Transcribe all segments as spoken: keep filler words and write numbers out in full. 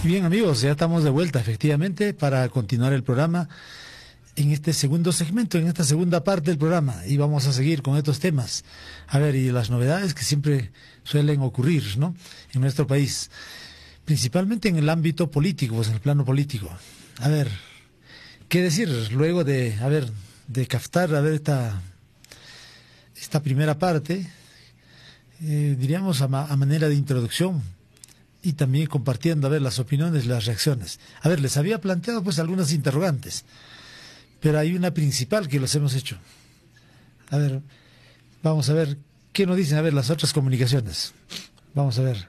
Y bien, amigos, ya estamos de vuelta, efectivamente, para continuar el programa en este segundo segmento, en esta segunda parte del programa, y vamos a seguir con estos temas. A ver, y las novedades que siempre suelen ocurrir, ¿no?, en nuestro país, principalmente en el ámbito político, pues en el plano político. A ver, ¿qué decir luego de, a ver, de captar, a ver, esta, esta primera parte, eh, diríamos a, ma, a manera de introducción, y también compartiendo, a ver, las opiniones, las reacciones. A ver, les había planteado pues algunas interrogantes, pero hay una principal que los hemos hecho. A ver, vamos a ver, ¿qué nos dicen? A ver, las otras comunicaciones. Vamos a ver.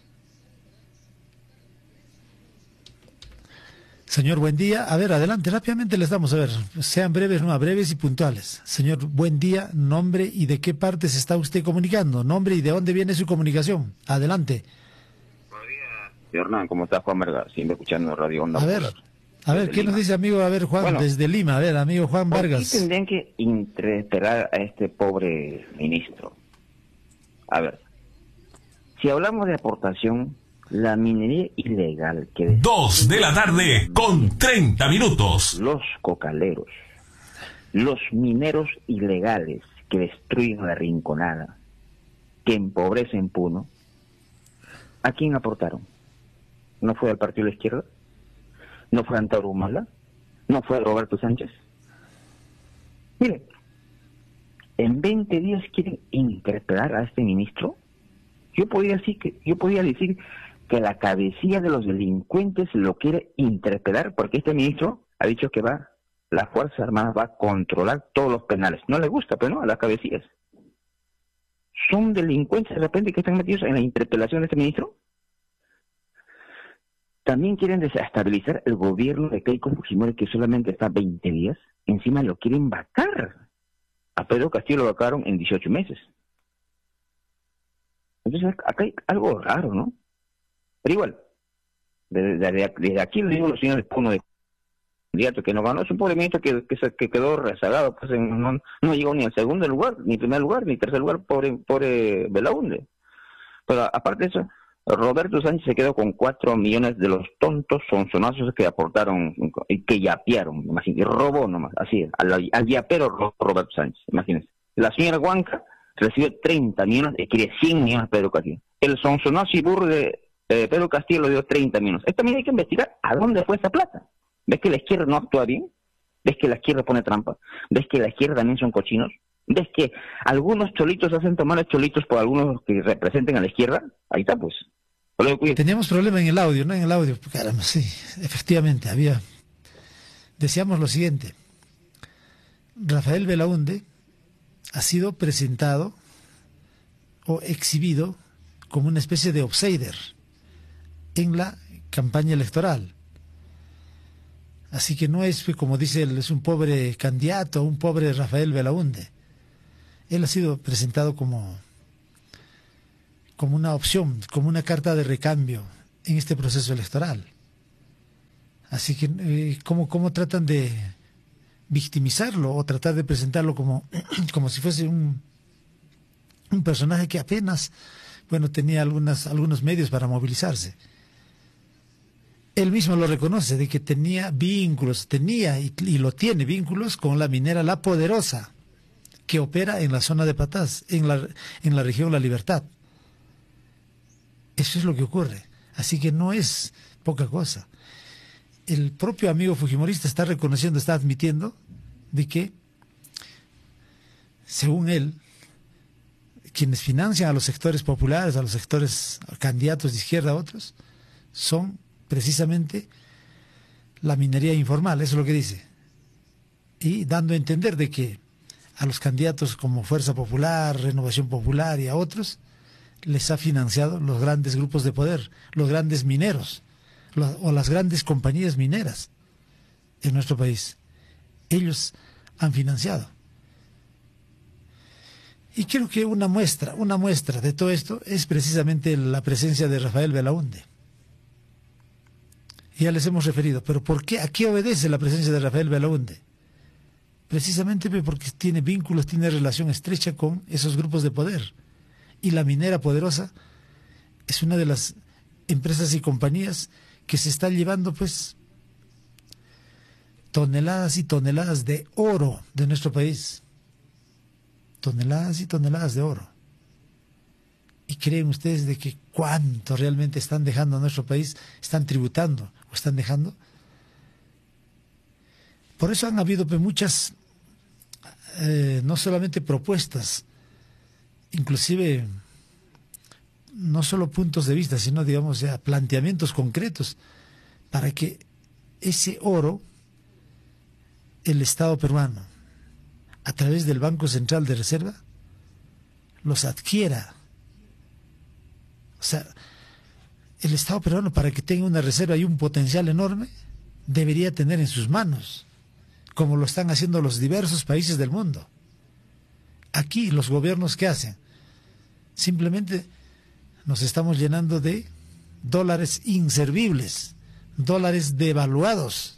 Señor, buen día. A ver, adelante, rápidamente les damos, a ver, sean breves, no, breves y puntuales. Señor, buen día, nombre y de qué parte se está usted comunicando, nombre y de dónde viene su comunicación. Adelante. Hernán, ¿cómo estás, Juan Vargas? Siempre escuchando Radio Onda. A ver, a ver, ¿qué Lima nos dice, amigo? A ver, Juan, bueno, desde Lima, a ver, amigo Juan Vargas. ¿Por qué tendrían que interpelar a este pobre ministro? A ver, si hablamos de aportación, la minería ilegal que... Dos de la tarde con treinta minutos. Los cocaleros, los mineros ilegales que destruyen la Rinconada, que empobrecen Puno, ¿a quién aportaron? ¿No fue al Partido de la Izquierda? ¿No fue a Antauro Humala? ¿No fue a Roberto Sánchez? Mire, en veinte días quieren interpelar a este ministro. Yo podría decir que, yo podría decir que la cabecilla de los delincuentes lo quiere interpelar porque este ministro ha dicho que va, la Fuerza Armada va a controlar todos los penales. No le gusta, pero no, a las cabecillas. ¿Son delincuentes de repente que están metidos en la interpelación de este ministro? También quieren desestabilizar el gobierno de Keiko Fujimori, que solamente está veinte días. Encima lo quieren vacar. A Pedro Castillo lo vacaron en dieciocho meses. Entonces acá hay algo raro, ¿no? Pero igual, desde, desde, desde aquí le digo a los señores Puno de candidato que no ganó, es un pobre ministro que, que, se, que quedó rezagado, pues en, no, no llegó ni al segundo lugar, ni primer lugar, ni tercer lugar, pobre, pobre Belaúnde. Pero aparte de eso, Roberto Sánchez se quedó con cuatro millones de los tontos sonzonazos que aportaron y que yapearon, imagínense, robó nomás, así, al, al yapero robó Roberto Sánchez, imagínense. La señora Huanca recibió treinta millones y quiere cien millones a Pedro Castillo. El sonzonazo y burro de eh, Pedro Castillo lo dio treinta millones. Esto también hay que investigar a dónde fue esa plata. ¿Ves que la izquierda no actúa bien? ¿Ves que la izquierda pone trampa? ¿Ves que la izquierda también son cochinos? ¿Ves que algunos cholitos hacen tomar a cholitos por algunos que representen a la izquierda? Ahí está, pues. Teníamos problema en el audio, ¿no? En el audio. Caramba, sí, efectivamente, había... Decíamos lo siguiente. Rafael Belaúnde ha sido presentado o exhibido como una especie de outsider en la campaña electoral. Así que no es, como dice él, es un pobre candidato, un pobre Rafael Belaúnde. Él ha sido presentado como, como una opción, como una carta de recambio en este proceso electoral. Así que, eh, ¿cómo, cómo tratan de victimizarlo o tratar de presentarlo como, como si fuese un, un personaje que apenas, bueno, tenía algunas, algunos medios para movilizarse? Él mismo lo reconoce, de que tenía vínculos, tenía y, y lo tiene vínculos con la minera La Poderosa, que opera en la zona de Patás, en la, en la región La Libertad. Eso es lo que ocurre. Así que no es poca cosa. El propio amigo fujimorista está reconociendo, está admitiendo de que, según él, quienes financian a los sectores populares, a los sectores candidatos de izquierda a otros, son precisamente la minería informal, eso es lo que dice. Y dando a entender de que a los candidatos como Fuerza Popular, Renovación Popular y a otros, les ha financiado los grandes grupos de poder, los grandes mineros, los, o las grandes compañías mineras en nuestro país. Ellos han financiado. Y creo que una muestra, una muestra de todo esto es precisamente la presencia de Rafael Belaúnde. Ya les hemos referido, pero ¿por qué? ¿A qué obedece la presencia de Rafael Belaúnde? Precisamente porque tiene vínculos, tiene relación estrecha con esos grupos de poder. Y la minera Poderosa es una de las empresas y compañías que se está llevando pues toneladas y toneladas de oro de nuestro país. Toneladas y toneladas de oro. ¿Y creen ustedes de que cuánto realmente están dejando a nuestro país? ¿Están tributando o están dejando? Por eso han habido pues, muchas, eh, no solamente propuestas, inclusive no solo puntos de vista, sino digamos ya planteamientos concretos para que ese oro, el Estado peruano, a través del Banco Central de Reserva, los adquiera. O sea, el Estado peruano, para que tenga una reserva y un potencial enorme, debería tener en sus manos, como lo están haciendo los diversos países del mundo. Aquí, los gobiernos, ¿qué hacen? Simplemente nos estamos llenando de dólares inservibles, dólares devaluados,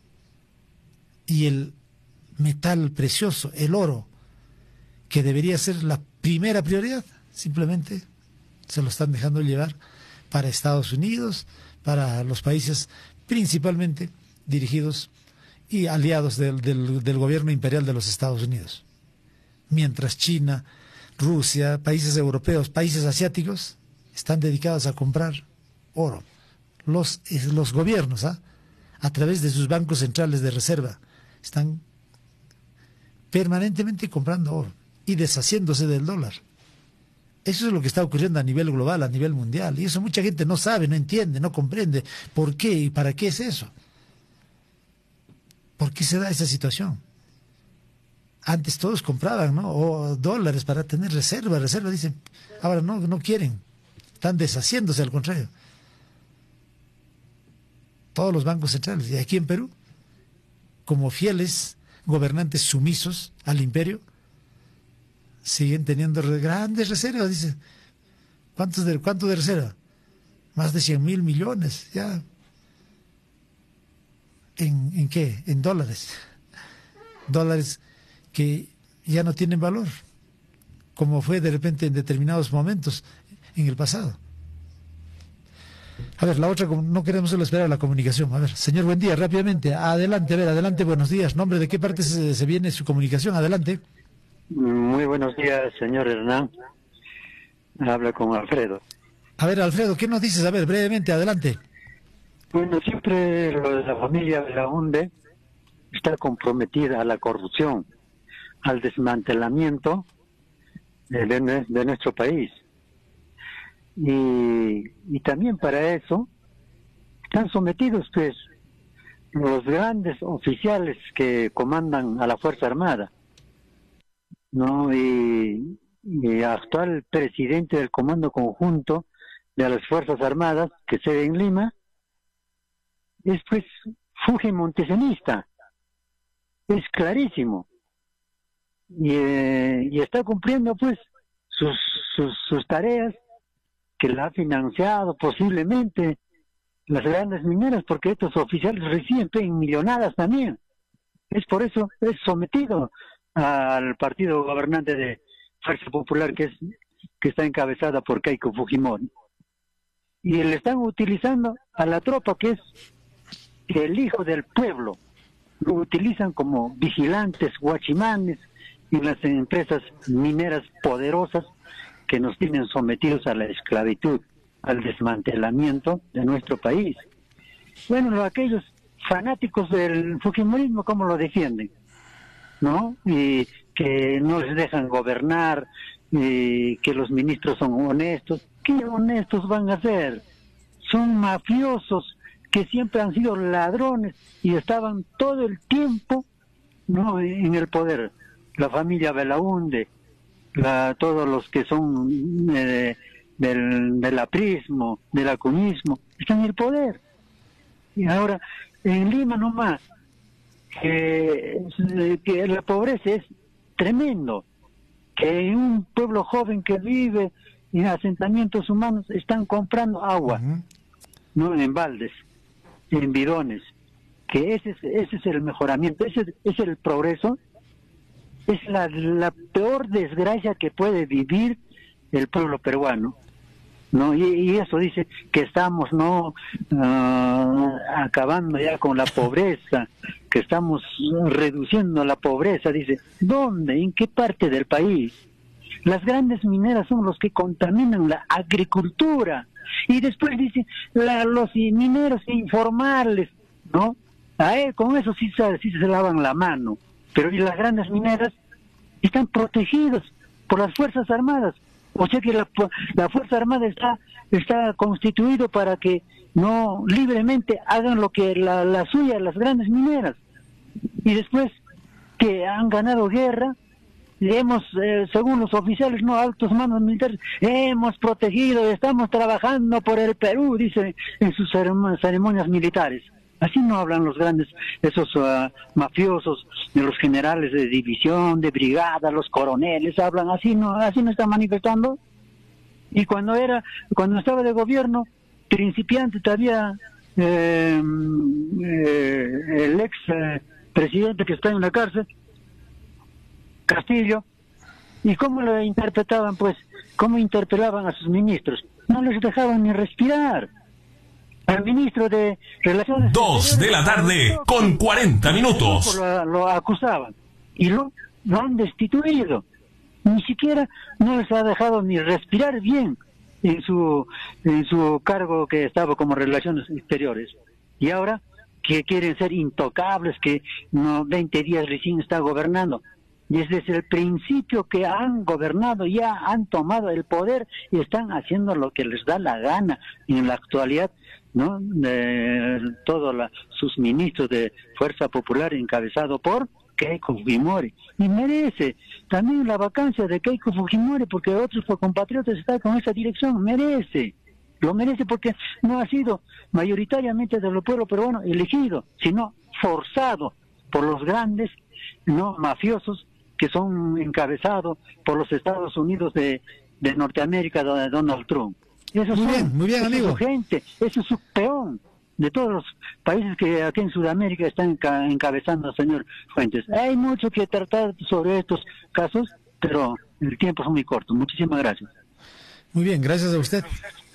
y el metal precioso, el oro, que debería ser la primera prioridad, simplemente se lo están dejando llevar para Estados Unidos, para los países principalmente dirigidos y aliados del, del, del gobierno imperial de los Estados Unidos. Mientras China, Rusia, países europeos, países asiáticos están dedicados a comprar oro. Los, los gobiernos, ¿ah? a través de sus bancos centrales de reserva, están permanentemente comprando oro y deshaciéndose del dólar. Eso es lo que está ocurriendo a nivel global, a nivel mundial. Y eso mucha gente no sabe, no entiende, no comprende por qué y para qué es eso. ¿Por qué se da esa situación? Antes todos compraban, ¿no? O dólares para tener reserva, reserva, dicen. Ahora no, no quieren. Están deshaciéndose, al contrario. Todos los bancos centrales. Y aquí en Perú, como fieles gobernantes sumisos al imperio, siguen teniendo grandes reservas, dicen. ¿Cuántos de, ¿Cuánto de reserva? Más de cien mil millones, ya. ¿En, ¿En qué? En dólares. Dólares que ya no tienen valor, como fue de repente en determinados momentos en el pasado. A ver, la otra, no queremos solo esperar a la comunicación. A ver, señor, buen día, rápidamente. Adelante, a ver, adelante, buenos días. ¿Nombre de qué parte se, se viene su comunicación? Adelante. Muy buenos días, señor Hernán. Habla con Alfredo. A ver, Alfredo, ¿qué nos dices? A ver, brevemente, adelante. Bueno, siempre lo de la familia Belaúnde está comprometida a la corrupción, al desmantelamiento de, de, de nuestro país. Y, y también para eso están sometidos pues los grandes oficiales que comandan a la Fuerza Armada, ¿no? Y, y actual presidente del Comando Conjunto de las Fuerzas Armadas, que se ve en Lima, es pues Fuji montesenista, es clarísimo, y, eh, y está cumpliendo pues sus, sus, sus tareas, que la ha financiado posiblemente las grandes mineras, porque estos oficiales reciben en millonadas también. Es por eso es sometido al partido gobernante de Fuerza Popular, que es que está encabezada por Keiko Fujimori, y le están utilizando a la tropa, que es el hijo del pueblo. Lo utilizan como vigilantes, guachimanes en las empresas mineras poderosas que nos tienen sometidos a la esclavitud, al desmantelamiento de nuestro país. Bueno, aquellos fanáticos del fujimorismo, ¿cómo lo defienden? ¿No? Y que no les dejan gobernar, y que los ministros son honestos. ¿Qué honestos van a ser? Son mafiosos que siempre han sido ladrones y estaban todo el tiempo, ¿no?, en el poder. La familia Belaúnde, la, todos los que son eh, del, del aprismo, del acuñismo, están en el poder. Y ahora, en Lima nomás, que, que la pobreza es tremendo, que en un pueblo joven que vive en asentamientos humanos están comprando agua, uh-huh. no en baldes, en bidones, que ese es, ese es el mejoramiento, ese es el progreso. Es la, la peor desgracia que puede vivir el pueblo peruano, ¿no? Y, y eso dice que estamos no uh, acabando ya con la pobreza, que estamos reduciendo la pobreza. Dice, ¿dónde? ¿En qué parte del país? Las grandes mineras son los que contaminan la agricultura. Y después dice, la, los mineros informales, ¿no? A él, con eso sí, sí se lavan la mano. Pero y las grandes mineras están protegidos por las Fuerzas Armadas. O sea que la, la Fuerza Armada está está constituido para que no libremente hagan lo que la, la suya, las grandes mineras. Y después que han ganado guerra, hemos, eh, según los oficiales, no altos mandos militares, hemos protegido, estamos trabajando por el Perú, dice en sus ceremonias militares. Así no hablan los grandes, esos uh, mafiosos, de los generales de división, de brigada, los coroneles, hablan así, no, así no están manifestando. Y cuando era, cuando estaba de gobierno, principiante todavía, eh, eh, el ex eh, presidente que está en la cárcel, Castillo, ¿y cómo lo interpretaban? Pues, ¿cómo interpelaban a sus ministros? No les dejaban ni respirar. Al ministro de Relaciones Dos de la tarde con cuarenta minutos. Lo, lo acusaban y lo, lo han destituido. Ni siquiera no les ha dejado ni respirar bien en su en su cargo que estaba como Relaciones Exteriores. Y ahora que quieren ser intocables, que no veinte días recién está gobernando. Desde el principio que han gobernado, ya han tomado el poder y están haciendo lo que les da la gana. Y en la actualidad, ¿no? De todos la, sus ministros de Fuerza Popular encabezado por Keiko Fujimori. Y merece también la vacancia de Keiko Fujimori, porque otros compatriotas están con esa dirección. Merece. Lo merece porque no ha sido mayoritariamente del pueblo peruano elegido, sino forzado por los grandes, no mafiosos, que son encabezados por los Estados Unidos de, de Norteamérica, de Donald Trump. Eso muy son, bien, muy bien, eso amigo. Es su gente, eso es su peón de todos los países que aquí en Sudamérica están enca encabezando, señor Fuentes. Hay mucho que tratar sobre estos casos, pero el tiempo es muy corto. Muchísimas gracias. Muy bien, gracias a usted.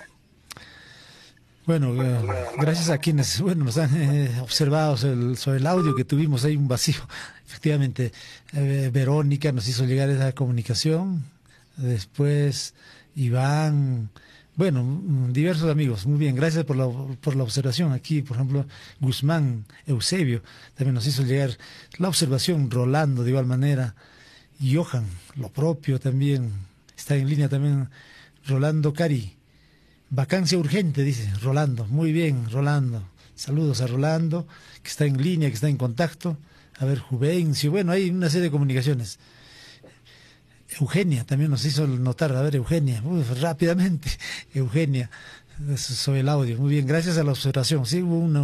Bueno, eh, gracias a quienes bueno nos han eh, observado sobre el, sobre el audio que tuvimos, hay un vacío. Efectivamente, eh, Verónica nos hizo llegar esa comunicación, después Iván, bueno, diversos amigos. Muy bien, gracias por la, por la observación. Aquí, por ejemplo, Guzmán Eusebio también nos hizo llegar la observación, Rolando de igual manera, Johan, lo propio también, está en línea también Rolando Cari. Vacancia urgente, dice Rolando. Muy bien, Rolando. Saludos a Rolando, que está en línea, que está en contacto. A ver, Juvencio. Bueno, hay una serie de comunicaciones. Eugenia también nos hizo notar. A ver, Eugenia. Uf, rápidamente. Eugenia, sobre el audio. Muy bien, gracias a la observación. Sí, hubo uno.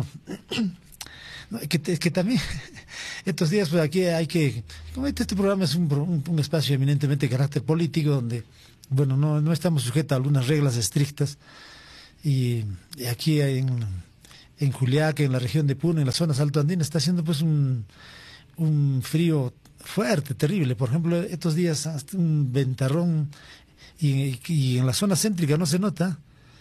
No, es, que, es que también estos días pues aquí hay que... Como este, este programa es un, un, un espacio eminentemente de carácter político donde... Bueno, no, no estamos sujetos a algunas reglas estrictas y, y aquí en, en Juliaca, en la región de Puno, en las zonas altoandinas, está haciendo pues un, un frío fuerte, terrible. Por ejemplo, estos días hasta un ventarrón y, y en la zona céntrica no se nota.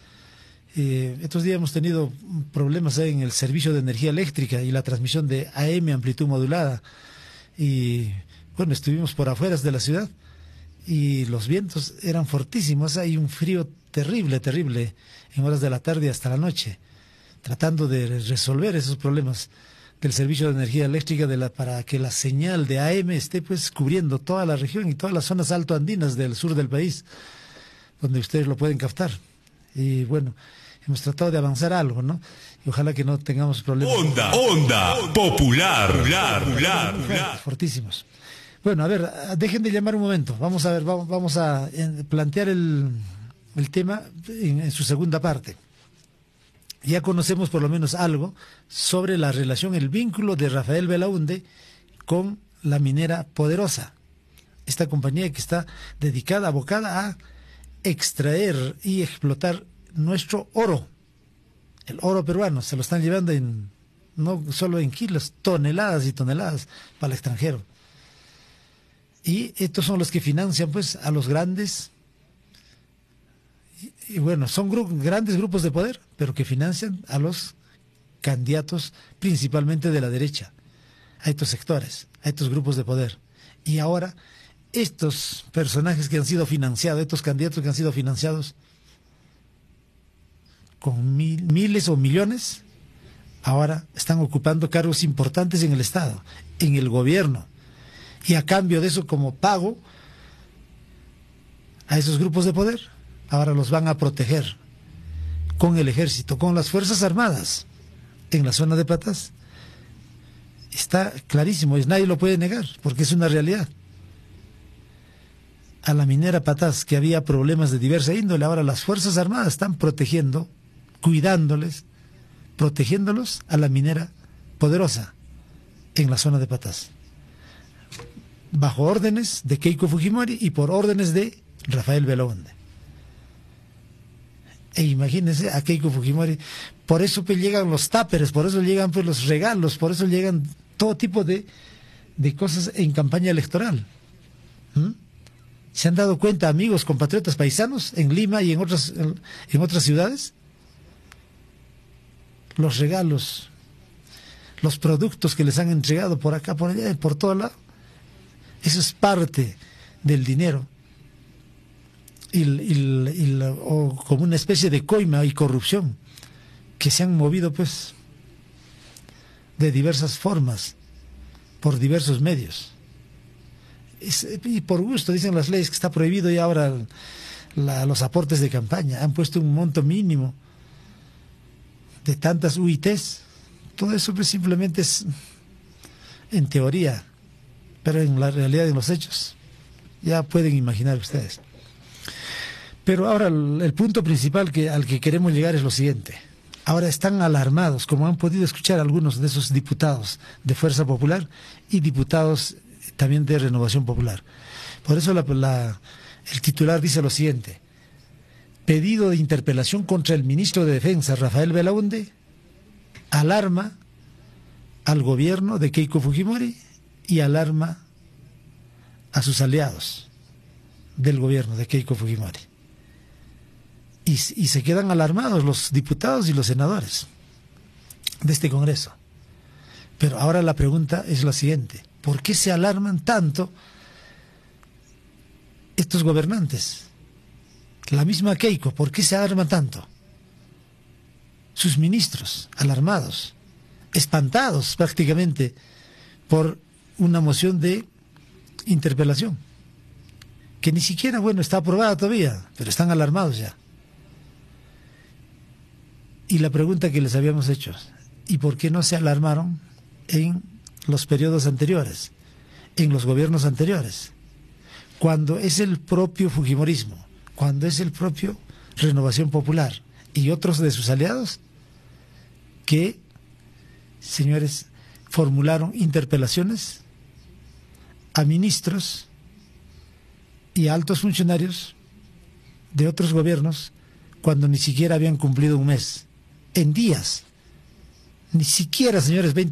Eh, estos días hemos tenido problemas en el servicio de energía eléctrica y la transmisión de A M, amplitud modulada. Y bueno, estuvimos por afuera de la ciudad y los vientos eran fortísimos, hay un frío terrible, terrible en horas de la tarde hasta la noche, tratando de resolver esos problemas del servicio de energía eléctrica de la, para que la señal de A M esté pues cubriendo toda la región y todas las zonas altoandinas del sur del país, donde ustedes lo pueden captar. Y bueno, hemos tratado de avanzar algo, ¿no? Y ojalá que no tengamos problemas. Onda, onda, popular, popular, popular, popular. Fortísimos. Bueno, a ver, dejen de llamar un momento. Vamos a ver, vamos, vamos a plantear el, el tema en, en su segunda parte. Ya conocemos por lo menos algo sobre la relación, el vínculo de Rafael Belaúnde con la minera Poderosa. Esta compañía que está dedicada, abocada a extraer y explotar nuestro oro. El oro peruano se lo están llevando en, no solo en kilos, toneladas y toneladas para el extranjero. Y estos son los que financian pues a los grandes y bueno, son gru grandes grupos de poder, pero que financian a los candidatos principalmente de la derecha, a estos sectores, a estos grupos de poder. Y ahora, estos personajes que han sido financiados, estos candidatos que han sido financiados con mil, miles o millones, ahora están ocupando cargos importantes en el Estado, en el gobierno. Y a cambio de eso, como pago a esos grupos de poder, ahora los van a proteger con el ejército, con las Fuerzas Armadas en la zona de Patás. Está clarísimo, nadie lo puede negar, porque es una realidad. A la minera Patás, que había problemas de diversa índole, ahora las Fuerzas Armadas están protegiendo, cuidándoles, protegiéndolos a la minera Poderosa en la zona de Patás, bajo órdenes de Keiko Fujimori y por órdenes de Rafael Belaúnde. E imagínense a Keiko Fujimori, por eso pues llegan los táperes, por eso llegan pues los regalos, por eso llegan todo tipo de, de cosas en campaña electoral. ¿Mm? ¿Se han dado cuenta, amigos, compatriotas paisanos, en Lima y en otras, en, en otras ciudades? Los regalos, los productos que les han entregado por acá, por allá, por todo lado. Eso es parte del dinero. Y, y, y, o como una especie de coima y corrupción que se han movido pues de diversas formas por diversos medios. Es, y por gusto, dicen las leyes que está prohibido, y ahora la, los aportes de campaña han puesto un monto mínimo de tantas U I Tes. Todo eso pues simplemente es en teoría, pero en la realidad, en los hechos, ya pueden imaginar ustedes. Pero ahora el, el punto principal que, al que queremos llegar es lo siguiente. Ahora están alarmados, como han podido escuchar algunos de esos diputados de Fuerza Popular y diputados también de Renovación Popular. Por eso la, la, el titular dice lo siguiente: pedido de interpelación contra el ministro de Defensa, Rafael Belaúnde, alarma al gobierno de Keiko Fujimori y alarma a sus aliados del gobierno de Keiko Fujimori. Y, y se quedan alarmados los diputados y los senadores de este Congreso. Pero ahora la pregunta es la siguiente: ¿por qué se alarman tanto estos gobernantes? La misma Keiko, ¿por qué se alarman tanto? Sus ministros, alarmados, espantados prácticamente por una moción de interpelación, que ni siquiera, bueno, está aprobada todavía, pero están alarmados ya. Y la pregunta que les habíamos hecho: ¿y por qué no se alarmaron en los periodos anteriores, en los gobiernos anteriores? Cuando es el propio Fujimorismo, cuando es el propio Renovación Popular y otros de sus aliados que, señores, formularon interpelaciones a ministros y a altos funcionarios de otros gobiernos cuando ni siquiera habían cumplido un mes, en días, ni siquiera, señores, veinte